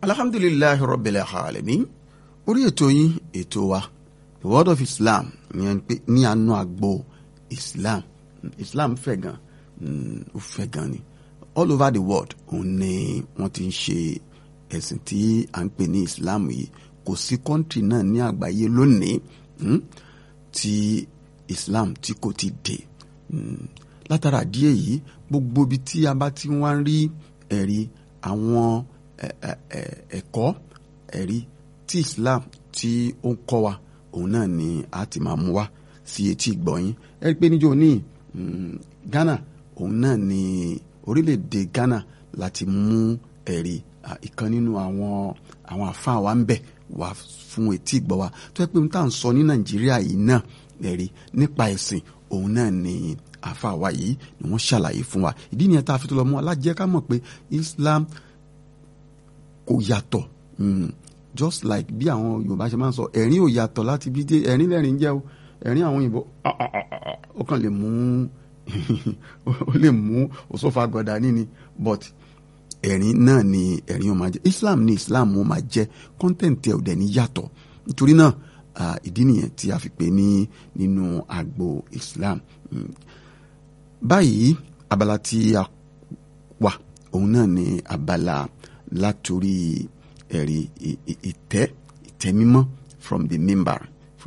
alhamdulillahi rabbil alamin. Orí ètò yín ètò wa the world of Islam yẹn pé ní àánú àgbo Islam fẹ̀ gan ó fẹ̀ gan ni all over the world òun ni wọ́n ti ń ṣe ẹ̀sìn tí à ń pè ní Islam yìí. Kò sí kọ́ńtì náà ní àgbáyé lónìí tí Islam tí kò ti dé. Látara díẹ̀ yìí gbogbo ibi tí a bá ti wá ń rí ẹ̀rí àwọn ẹ̀kọ́ ẹ̀rí tí Islam tí ó ń kọ́ wa òun náà ni a ti máa mú wá sí etí ìgbọ̀yìn. Ẹ rí pé níjọ́ ní Ghana òun náà ni orílẹ̀-èdè Ghana láti mú ẹ̀rí ìkan nínú àwọn àfáà wa ń bẹ̀ wá fún etí ìgbọ́ wa tó yẹ pé n tá à ń sọ ní Nàìjíríà yìí náà ẹ̀rí nípa ẹ̀sìn òun náà ni àfáà wa yìí ni wọ́n ṣàlàyé fún wa. Ìdí nìyẹn tá a fi tó lọ mú alájẹ́ ká mọ̀ pé Islam kò yàtọ̀ just like bí àwọn Yorùbá ṣe máa ń sọ ẹ̀rín ò yàtọ̀ láti bí dé ẹ̀rín lẹ́rìn jẹ́ o ẹ̀rín àwọn òyìnbó ó kàn lè mú ó lè mú òṣòfò àgọ̀dà níní but ẹ̀rín náà ni ẹ̀rín ó máa jẹ́. Islam ni Islam ó máa jẹ́ content ẹ̀ ò dẹ̀ ní yàtọ̀ nítorí náà ìdí nìyẹn tí a fi pè ní nínú àgbo Islam. Báyìí abala tí a wà òun náà ni abala látòrí ẹ̀rí ìtẹ́ mímọ́ from the mimbar.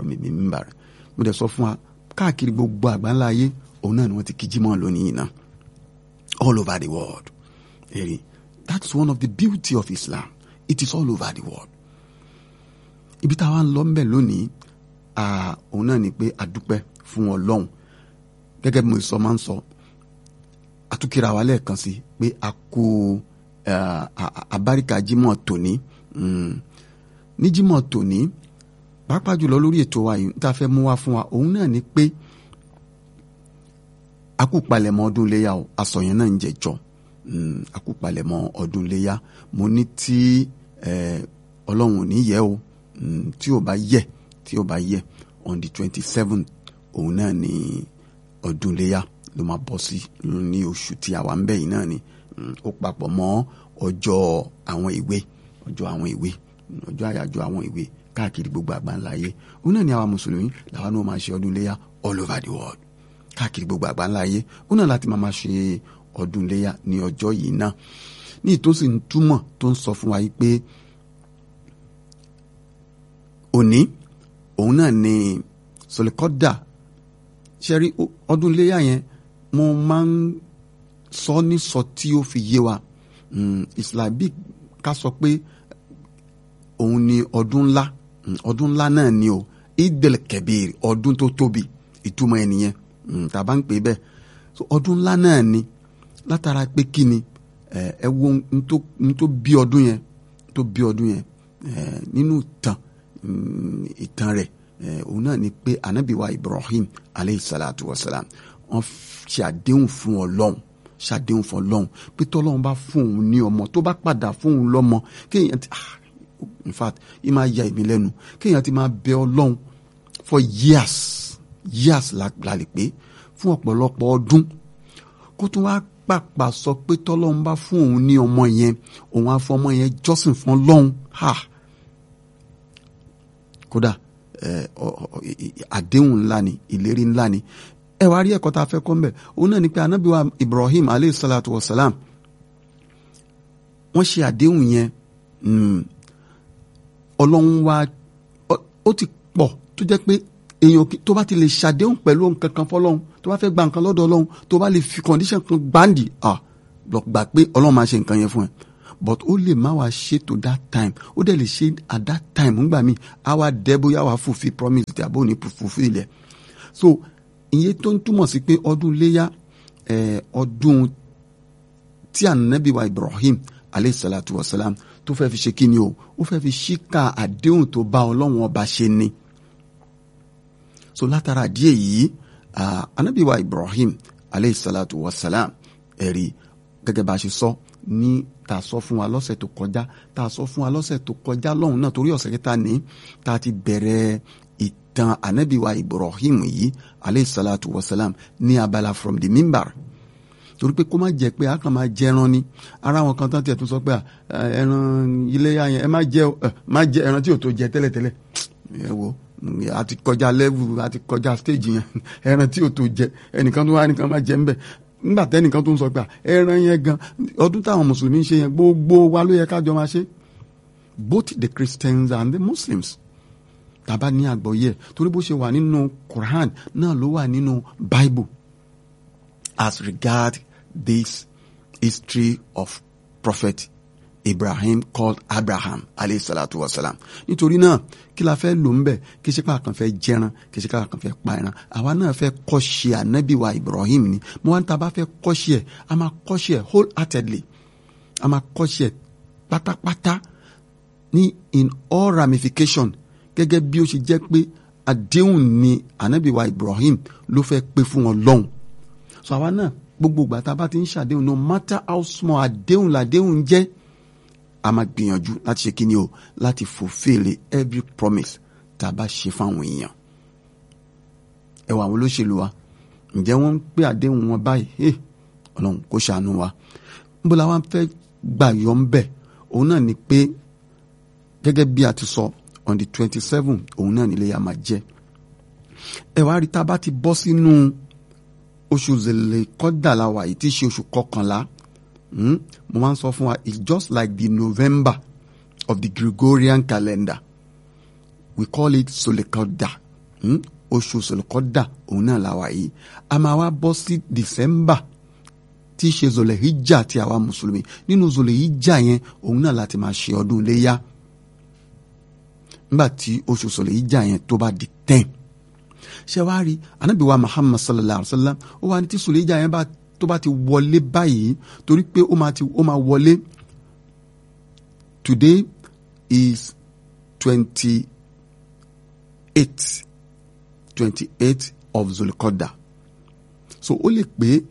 Mo dẹ̀ sọ fún wa káàkiri gbogbo àgbáńlá ayé òun náà ni wọ́n ti kí jímọ̀ lónìí náà all over the world. ẹ̀rí that's one of the beauty of Islam. It is all over the world. Ibi táwa ń lọ mbẹ̀ lónìí òun náà ni pé a dúpẹ́ fún Ọlọ́run gẹ́gẹ́ bí mo sọ máa ń sọ àtúnkìrà wa lẹ́ẹ̀kan sí pé a kú àbáríkà jímọ̀ tòní ní jímọ̀ tòní pàápàá jùlọ lórí ètò wa yìí tá a fẹ́ mú wá fún wa òun náà ni pé a kú palẹ̀mọ́ ọdún léyà o àsọyẹn náà ń jẹjọ́ a kú palẹ̀mọ́ ọdún léyà. Mo ní tí Ọlọ́run ò ní yẹ o tí ò bá yẹ on the 27th òun náà ni ọdún léyà ló máa bọ́ sí ní oṣù tí àwa ń bẹ̀ yìí náà ni ó papọ̀ mọ́ ọjọ́ àyájọ́ àwọn ìwé káàkiri gbogbo àgbáńlá ayé. Òun náà ni àwa mùsùlùmí làwa náà máa ṣe ọdún léyà all over the world káàkiri gbogbo àgbáńlá ayé. Òun náà láti máa ṣe ọdún léyà ní ọjọ́ yìí náà ní ìtòsí túmọ̀ tó ń sọ fún wa yìí pé òní òun náà ni sọlẹ́kọ́dà ṣẹ́rí ọdún léyà yẹn mo máa ń sọ ní sọ tí ó fi yé wa islamic ká sọ pé òun ni ọdún ńlá náà ni o idel kebir ọdún tó tóbi ìtumọ̀ ẹnìyẹn tàbá ń pè bẹ́ẹ̀ so ọdún ńlá náà ni látara pé kí ni ẹ wo n tó bí ọdún yẹn nínú ìtàn rẹ̀ òun náà ni pé Ànábì wa Ibrahim aleyhi salatu wa salam wọ́n ṣàdéhùn fún Ọlọ́run pé tọ́lọ́run bá fún òun ní ọmọ tó bá padà fún òun lọ́mọ kéèyàn ti in fact yìí máa ya ìmí lẹ́nu kéèyàn ti máa bẹ Ọlọ́run for years la lè pé fún ọ̀pọ̀lọpọ̀ ọdún kó tún wá pàpà sọ pé tọ́lọ́run bá fún òun ní ọmọ yẹn òun á fọ ọmọ yẹn jọ́sìn fún Ọlọ́run kódà àdéhùn ńlá ni ìlérí ńlá ni. Ẹ wá rí ẹ̀kọ́ tá a fẹ́ kọ́ mbẹ̀ òun náà ni pé Ànábì wa Ibrahim aleyhi salatu wa salam wọ́n ṣe àdéhùn yẹn Ọlọ́run wa ó ti pọ̀ tó jẹ́ pé èèyàn tó bá ti lè ṣàdéhùn pẹ̀lú nǹkan kan fọ́lọ́run tó bá fẹ́ gba nǹkan lọ́dọ̀ Ọlọ́run tó bá lè fi condition kan gbáǹdì gbà pé Ọlọ́run máa ṣe nǹkan yẹn fún ẹ but ó lè má wá ṣe to that time ó dẹ̀ lè ṣe at that time ńgbà míì á wá dẹ́ bóyá wàá fulfill promise tí a bó ní fulfill ẹ̀. So ìyẹn tó ń túmọ̀ sí pé ọdún léyà ọdún tí Ànábì wa Ibrahim aleyhi salatu wa salam tó fẹ́ fi ṣe kí ni o ó fẹ́ fi ṣíkà àdéhùn tó bá Ọlọ́run ọba ṣe ni. So látara díẹ̀ yìí Ànábì wa Ibrahim aleyhi salatu wa salam ẹ̀rí gẹ́gẹ́ bá a ṣe sọ ní tá a sọ fún wa lọ́sẹ̀ tó kọjá lọ́hùn náà torí ọ̀sẹ̀ kẹta ní tá a ti bẹ̀rẹ̀ ìtàn Ànábì wa Ibrahim yìí aleyhi salatu wa salam ní abala from the mimbar torí pé kó má jẹ́ pé a kàn máa jẹran ni. Ara wọn kan tán tiẹ̀ tún sọ pé ẹran iléyá yẹn ẹ má jẹ ẹran tí ò tó jẹ tẹ́lẹ̀tẹ́lẹ̀. Ẹ wo àti kọjá level àti kọjá stage yẹn ẹran tí ò tó jẹ ẹnìkan tó wá nìkan má jẹ ńbẹ. Nígbà tẹ́nìkan tó ń sọ pé ẹran yẹn gan ọdún táwọn mùsùlùmí ń ṣe yẹn gbogbo wa ló yẹ ká jọ máa ṣe, both the Christians and the Muslims. Tàbá ní àgbọ́yé torí bó ṣe wà nínú Quran náà ló wà nínú Bible as regard this history of Prophet Ibrahim called Abraham alayhi salatu wasalam. Nítorí náà kí la fẹ́ lò ń bẹ̀, kí ṣe pé àkàn fẹ́ jẹran, kí ṣe pé àkàn fẹ́ pa ẹran. Àwa náà fẹ́ kọ́ṣe ànábì wa Ibrahim ni. Mo wá ń ta bá fẹ́ kọ́ṣe ẹ̀, a máa kọ́ṣe ẹ̀ wholeheartedly, a máa kọ́ṣe ẹ̀ pátápátá ní in all ramification, gẹ́gẹ́ bí ó ṣe jẹ́ pé àdéhùn ni ànábì wa Ibrahim ló fẹ́ pé fún Ọlọ́hun. So àwa náà gbogbo ìgbà tá a bá ti ń ṣàdéhùn, no matter how small àdéhùn làdéhùn jẹ́, a máa gbìyànjú láti ṣe kíni o, láti fulfill every promise tá a bá ṣe fáwọn èèyàn. Ẹ wà àwọn olóṣèlú wa, ǹjẹ́ wọ́n ń pé àdéhùn wọn báyìí? Ọlọ́run kó ṣàánú wa. Níbo la wá fẹ́ gbà yọ ń bẹ̀? Òun náà ni pé gẹ́gẹ́ bí a ti sọ on the 27 òun náà nílé ya máa jẹ́. Ẹ wá rí tá a bá ti bọ́ sínú oṣù Zul-Qa'dah la wà yìí tí í ṣe oṣù kọkànlá. Mo máa ń sọ fún wa, it's just like the November of the Gregorian calendar. We call it Zul-Qa'dah. Oṣù Zul-Qa'dah òun náà la wà yìí. A máa wá bọ́ sí December tí í ṣe Zul-Hijjah tí àwa mùsùlùmí. Nínú Zul-Hijjah yẹn òun náà láti máa ṣe ọdún iléyá. Nígbà tí oṣù Zul-Hijjah yẹn tó bá di 10. Ṣé wá rí ànábì wa Muhammad sallallahu alaihi wasallam ó wá ní tí Zul-Hijjah yẹn tó bá ti wọlé báyìí, torí pé ó máa wọlé. Today is 28 of Zul-Qa'dah. So ó lè pé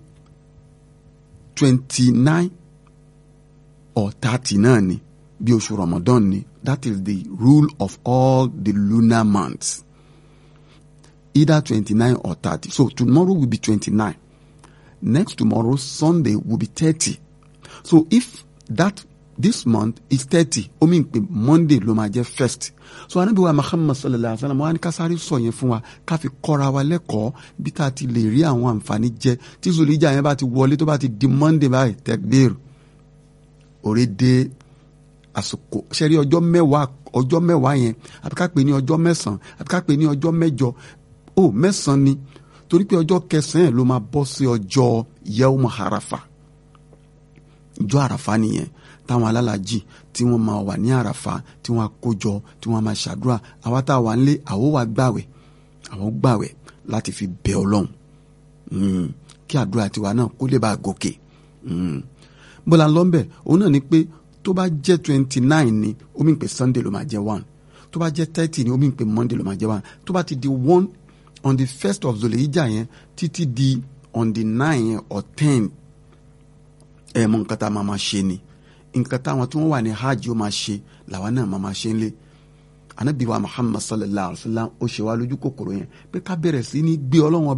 29 or 30 náà ni bí oṣù Ramadan ni. That is the rule of all the lunar months. Either 29 or 30. So tomorrow will be 29. Next tomorrow, Sunday, will be 30. So if this month is 30, ó mean pé Monday ló máa jẹ́ first. So ànábì wa Muhammad sallallahu alaihi wasallam wá ní ká sáré sọ yẹn fún wa, ká fi kọ́ra wa lẹ́kọ̀ọ́ bí tá a ti lè rí àwọn àǹfààní jẹ tí Zul-Hijjah yẹn bá ti wọlé tó bá ti di Monday báyìí, takbir, orí dé àsìkò. Ṣé rí ọjọ́ mẹ́wàá yẹn, àbí ká pè ní ọjọ́ mẹ́sàn-án, àbí ká pè ní ọjọ́ mẹ́jọ. Mẹ́sàn-án ni, torí pé ọjọ́ 9 ló máa bọ́ sí ọjọ́ Yawm Arafa. Ọjọ́ Àràfá nìyẹn táwọn alálàájì tí wọ́n máa wà ní Àràfá, tí wọ́n á kójọ, tí wọ́n máa ṣàdúrà. Àwa tá a wà nílé, àwọn gbàwẹ̀ láti fi bẹ̀ Ọlọ́run kí àdúrà tiwa náà kó lè bá gòkè. Bọ́lá lọ́nbẹ̀ òun náà ni pé tó bá jẹ́ 29 ni, ó mì pé Sunday ló máa jẹ́ 1. Tó bá jẹ́ 30 ni, ó mì pé Monday ló máa jẹ́ 1. Tó bá ti di 1 on the 1st of Zul-Hijjah yẹn títí di on the 9 yẹn or 10, mọ nǹkan tá a máa ṣe ni. Nǹkan táwọn tí wọ́n wà ní hajj ó máa ṣe làwọn náà máa ṣe ń lé. Ànábì wa Muhammad sallallahu alaihi wasallam ó ṣe wá lójú kòkòrò yẹn pé ká bẹ̀rẹ̀ sí ní gbé Ọlọ́run